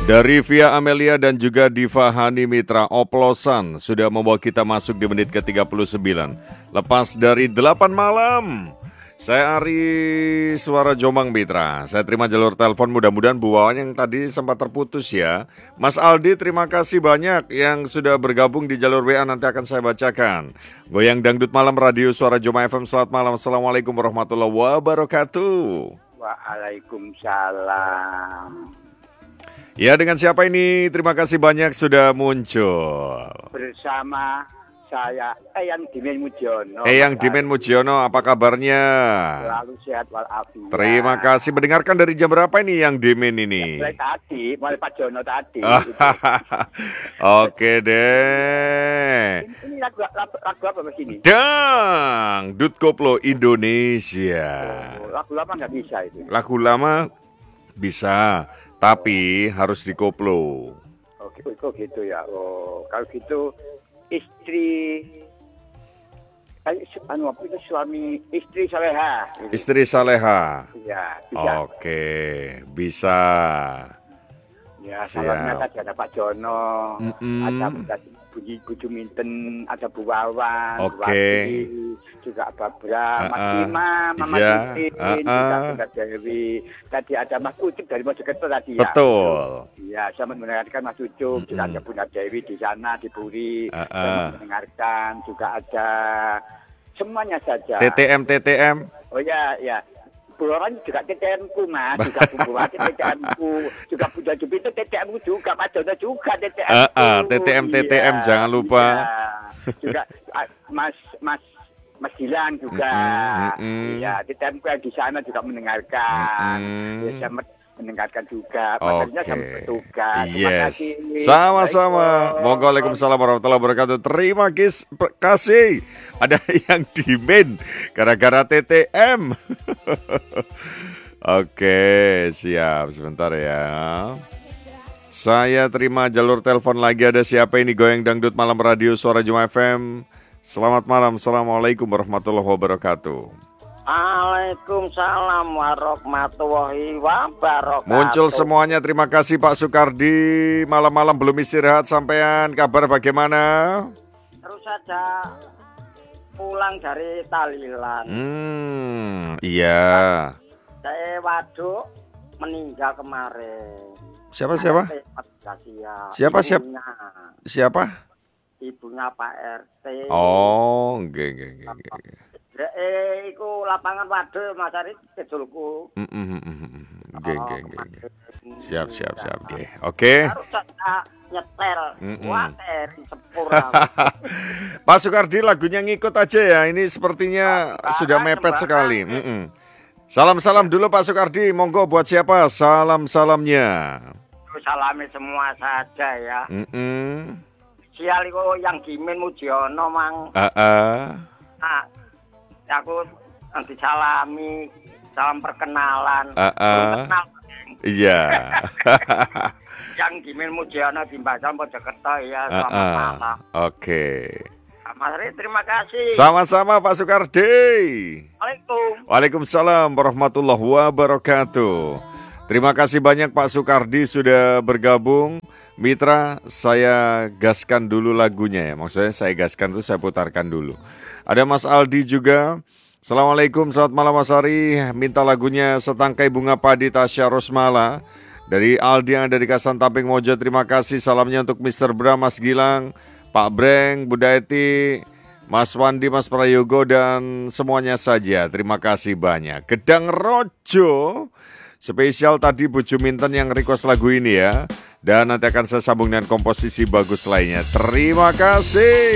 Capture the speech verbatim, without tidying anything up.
Dari Via Amelia dan juga Diva Hani Mitra, oplosan sudah membawa kita masuk di menit ke tiga puluh sembilan. Lepas dari delapan malam. Saya Ari, suara Jombang Mitra. Saya terima jalur telepon, mudah-mudahan Bu Wawan yang tadi sempat terputus ya. Mas Aldi, terima kasih banyak yang sudah bergabung di jalur W A, nanti akan saya bacakan. Goyang Dangdut Malam Radio Suara Jombang F M, selamat malam. Assalamualaikum warahmatullahi wabarakatuh. Waalaikumsalam. Ya, dengan siapa ini? Terima kasih banyak sudah muncul. Bersama saya Eyang Dimen Mujiono. Eyang Dimen Mujiono, apa kabarnya? Selalu sehat walafiat. Terima kasih. Mendengarkan dari jam berapa ini Yang Dimen ini? Ya, mulai tadi, mulai Pak Jono tadi. Oke deh. Ini, ini lagu, lagu, lagu apa Mas ini? Dangdut Koplo Indonesia. Oh, lagu lama nggak bisa itu. Lagu lama bisa, tapi harus dikoplo. Oke, oh, kok gitu ya. Oh, kalau gitu istri, anu apa itu suami istri Saleha. Istri Saleha. Iya, bisa. Oke, bisa. Ya, salamnya tadi ada Pak Jono, Mm-mm. ada Bunyi Buju Minten, ada Bu Wawan, Oke. Bu Wati, juga Babra, Uh-uh. Mas Imam, Mama Iya. Titin, Uh-uh. juga Bunda Dewi. Tadi ada Mas Ucup dari Mojokerto tadi ya. Betul. Iya, saya mendengarkan Mas Ucup, Mm-mm. juga ada Bunda Dewi di sana, di Puri. Uh-uh. Saya mendengarkan, juga ada semuanya saja. T T M T T M. Oh ya, ya. Bu Wawan juga T T M-ku mas, juga Bu Wati T T M-ku, juga Bu Jaju itu T T M-ku juga, Pak Jono juga T T M-ku. Uh, uh, T T M T T M, Iya, jangan lupa. Iya. Juga uh, Mas Mas Mas Gilang juga. Mm-mm, mm-mm. Iya, T T M-ku yang di sana juga mendengarkan. Mm-mm. Ya, saya mendengarkan juga. Oke. Makanya sama bertugas. Terima Yes. kasih. Sama-sama. Waalaikumsalam. Monggo, waalaikumsalam warahmatullahi wabarakatuh. Terima kis- kasih. Ada yang dimen gara-gara T T M. Oke, siap. Sebentar ya. Saya terima jalur telepon lagi. Ada siapa ini? Goyang Dangdut Malam Radio Suara Jombang F M. Selamat malam. Assalamualaikum warahmatullahi wabarakatuh. Waalaikumsalam warahmatullahi wabarakatuh. Muncul semuanya, terima kasih Pak Sukardi. Malam-malam belum istirahat sampean, kabar bagaimana? Terus saja pulang dari Talilan. Hmm, iya. Saya waduk meninggal kemarin. Siapa siapa? Kasihan. Siapa, siapa? Ibunya, Siapa? ibunya Pak R T. Oh, nggih nggih nggih nggih. Eh, iku lapangan waduk Mas Ari kejulku. Mm, mm, mm, mm, mm. Nggih nggih nggih nggih. kemarin. Siap siap siap nggih. Oke. Harus saja nyetel. Mm-mm. Water sepura. Pak Sukardi, lagunya ngikut aja ya. Ini sepertinya Sembarangan, sudah mepet sembarangan. sekali. Mm-mm. Salam-salam dulu Pak Sukardi. Monggo buat siapa? Salam-salamnya. Salami semua saja ya. Mm-mm. Sial iku yang Dimen Mujiono mang. Ah, Nah, aku nanti salami, salam perkenalan. ah, ah. Belum kenal. Iya. Yang Dimen Mujiono di Mbakal Mojokerto ya, Ah, selamat ah. malam. Oke. Mas Ri, terima kasih. Sama-sama Pak Sukardi. Assalamualaikum. Waalaikumsalam warahmatullahi wabarakatuh. Terima kasih banyak Pak Sukardi sudah bergabung. Mitra, saya gaskan dulu lagunya ya. Maksudnya saya gaskan itu saya putarkan dulu. Ada Mas Aldi juga. Assalamualaikum, selamat malam Mas Ari. Minta lagunya Setangkai Bunga Padi Tasya Rosmala. Dari Aldi yang ada di Kasan Tamping Mojo. Terima kasih, salamnya untuk mister Bram, Mas Gilang, Pak Breng, Bunda Eti, Mas Wandi, Mas Prayogo, dan semuanya saja. Terima kasih banyak. Gedang Rojo. Spesial tadi Bu Juminten yang request lagu ini ya. Dan nanti akan saya sambung dengan komposisi bagus lainnya. Terima kasih.